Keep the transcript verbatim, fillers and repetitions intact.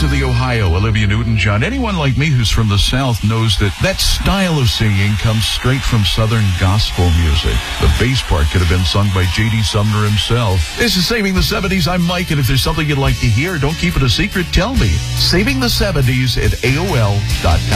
of the Ohio, Olivia Newton-John. Anyone like me who's from the South knows that that style of singing comes straight from Southern gospel music. The bass part could have been sung by J D Sumner himself. This is Saving the seventies. I'm Mike, and if there's something you'd like to hear, don't keep it a secret. Tell me. Saving the seventies at A O L dot com.